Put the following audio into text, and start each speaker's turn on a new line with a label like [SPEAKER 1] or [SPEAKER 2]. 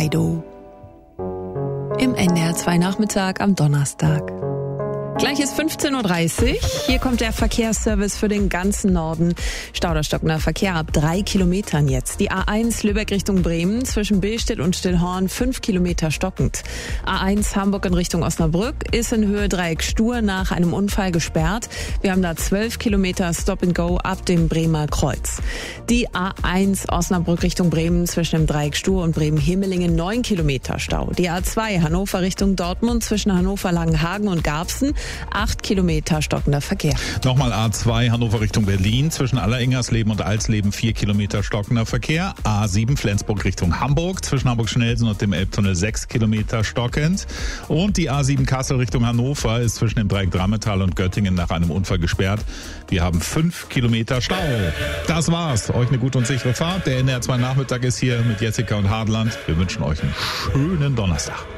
[SPEAKER 1] Dido. Im NDR 2 Nachmittag am Donnerstag. Gleich ist 15.30 Uhr. Hier kommt der Verkehrsservice für den ganzen Norden. Stau oder stockender Verkehr ab 3 Kilometern jetzt. Die A1 Lübeck Richtung Bremen zwischen Billstedt und Stillhorn 5 Kilometer stockend. A1 Hamburg in Richtung Osnabrück ist in Höhe Dreieck Stur nach einem Unfall gesperrt. Wir haben da 12 Kilometer Stop and Go ab dem Bremer Kreuz. Die A1 Osnabrück Richtung Bremen zwischen dem Dreieck Stur und Bremen-Himmelingen 9 Kilometer Stau. Die A2 Hannover Richtung Dortmund zwischen Hannover-Langenhagen und Garbsen 8 Kilometer stockender Verkehr.
[SPEAKER 2] Nochmal A2 Hannover Richtung Berlin zwischen Alleringhersleben und Alsleben 4 Kilometer stockender Verkehr. A7 Flensburg Richtung Hamburg zwischen Hamburg-Schnellsen und dem Elbtunnel 6 Kilometer stockend. Und die A7 Kassel Richtung Hannover ist zwischen dem Dreieck Drammetal und Göttingen nach einem Unfall gesperrt. Wir haben 5 Kilometer Stau. Das war's. Euch eine gute und sichere Fahrt. Der NDR 2 Nachmittag ist hier mit Jessica und Hartland. Wir wünschen euch einen schönen Donnerstag.